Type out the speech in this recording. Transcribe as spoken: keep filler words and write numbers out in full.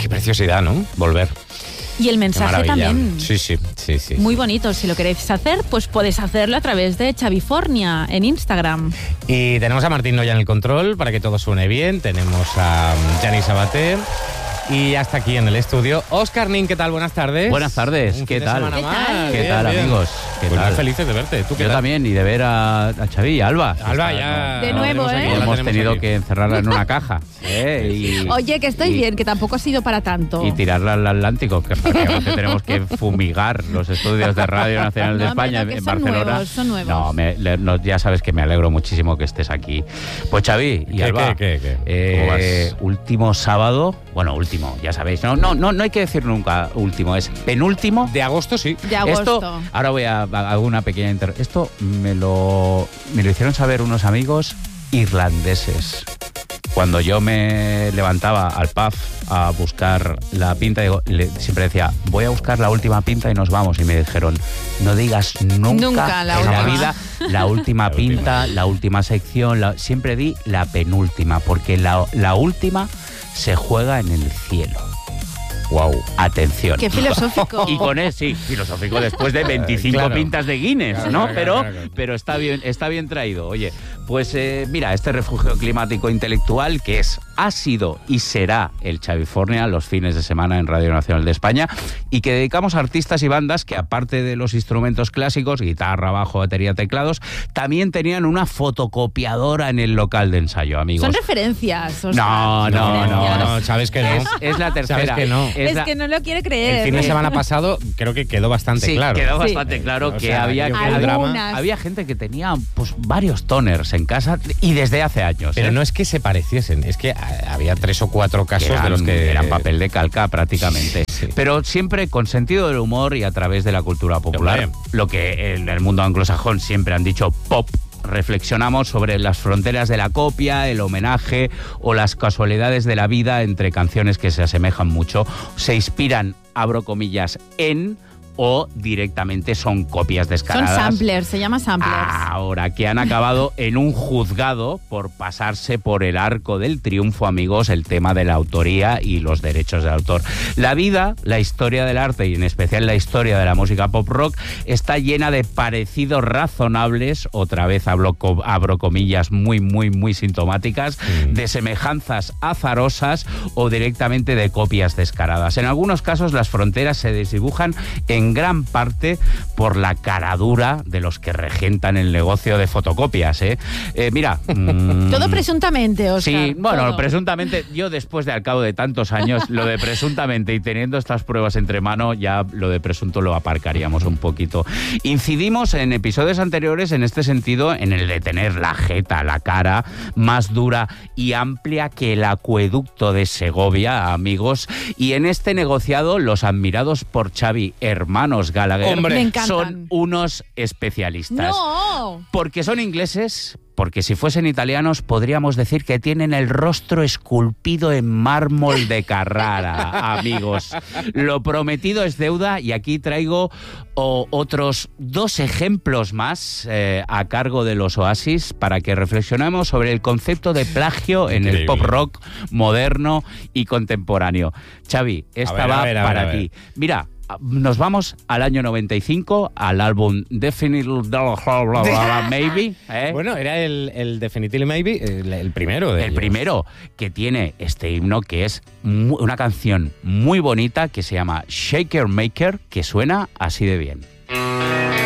Qué preciosidad, ¿no? Volver. Y el mensaje también. Sí, sí, sí, sí. Muy bonito. Si lo queréis hacer, pues podéis hacerlo a través de Xavifornia en Instagram. Y tenemos a Martín Noya en el control para que todo suene bien. Tenemos a Gianni Sabater. Y hasta aquí en el estudio, Óscar Nin, ¿qué tal? Buenas tardes. Buenas tardes, ¿qué tal? ¿Qué tal? ¿Qué Bien, tal, bien. amigos? ¿Qué Pues tal? muy felices de verte. ¿Tú qué Yo tal? también, y de ver a, a Xavi y a Alba. Alba, Está- ya... De la nuevo, tenemos aquí, ¿eh? ya la Hemos tenemos tenido aquí. que encerrarla en una caja. ¿eh? Y, Oye, que estoy y- bien, que tampoco ha sido para tanto. Y tirarla al Atlántico, que prácticamente tenemos que fumigar los estudios de Radio Nacional de No, España hombre, no, que en son Barcelona. nuevos, son nuevos. No, me- le- no, ya sabes que me alegro muchísimo que estés aquí. Pues Xavi y ¿Qué, Alba, qué, qué, qué? eh, ¿Cómo vas? último sábado, bueno, último, ya sabéis, no, no, no, no hay que decir nunca último, es penúltimo. De agosto, sí. De agosto. Esto, ahora voy a, a hago una pequeña inter... Esto me lo, me lo hicieron saber unos amigos irlandeses. Cuando yo me levantaba al pub a buscar la pinta, digo, le- siempre decía, voy a buscar la última pinta y nos vamos. Y me dijeron, no digas nunca, Nunca la en la última. vida la última La pinta, última. la última sección. la- siempre di la penúltima, porque la, la última se juega en el cielo. Wow. Atención. Qué filosófico. Y con eso, sí, filosófico después de veinticinco Claro. pintas de Guinness, Claro, ¿no? claro, pero claro, claro. pero está bien, está bien traído. Oye, pues eh, mira, este refugio climático intelectual que es, ha sido y será el Xavifornia los fines de semana en Radio Nacional de España y que dedicamos a artistas y bandas que aparte de los instrumentos clásicos, guitarra, bajo, batería, teclados, también tenían una fotocopiadora en el local de ensayo, amigos. Son referencias. Óscar, No, no, referencias. no, No, sabes que no. Es, es la tercera. Sabes que no. Es Es la- que no lo quiere creer. El fin de semana pasado creo que quedó bastante Sí, claro. quedó Sí. bastante claro O que sea, había, yo que creo que el había- drama- Algunas. había gente que tenía pues varios toners en casa y desde hace años. Pero ¿eh? no es que se pareciesen, es que ah, había tres o cuatro Que casos eran, de los que... eran papel de calca prácticamente. Sí. Pero siempre con sentido del humor y a través de la cultura popular. Hombre. Lo que en el mundo anglosajón siempre han dicho pop. Reflexionamos sobre las fronteras de la copia, el homenaje o las casualidades de la vida entre canciones que se asemejan mucho, se inspiran, abro comillas, en o directamente son copias Son descaradas. samplers, se llama samplers. Ahora, que han acabado en un juzgado por pasarse por el arco del triunfo, amigos, el tema de la autoría y los derechos del autor. La vida, la historia del arte y en especial la historia de la música pop rock está llena de parecidos razonables, otra vez hablo co- abro comillas muy, muy, muy sintomáticas, Mm. de semejanzas azarosas o directamente de copias descaradas. En algunos casos las fronteras se desdibujan en gran parte por la caradura de los que regentan el negocio de fotocopias, ¿eh? Eh, mira... mm, Todo presuntamente, Óscar. Sí, bueno, todo. presuntamente, yo después de al cabo de tantos años, lo de presuntamente y teniendo estas pruebas entre mano, ya lo de presunto lo aparcaríamos un poquito. Incidimos en episodios anteriores en este sentido, en el de tener la jeta, la cara más dura y amplia que el acueducto de Segovia, amigos, y en este negociado los admirados por Xavi hermanos Gallagher Hombre. Me encantan. son unos especialistas. ¡No! Porque son ingleses, porque si fuesen italianos podríamos decir que tienen el rostro esculpido en mármol de Carrara, amigos. Lo prometido es deuda y aquí traigo o, otros dos ejemplos más eh, a cargo de los Oasis para que reflexionemos sobre el concepto de plagio en el Increíble. pop rock moderno y contemporáneo. Xavi, esta ver, a va ver, a ver, para a ver. ti. Mira, nos vamos al año noventa y cinco, al álbum Definitely Maybe. ¿eh? Bueno, era el, el Definitely Maybe, el, el primero de El ellos. primero que tiene este himno que es mu- una canción muy bonita que se llama Shaker Maker, que suena así de bien.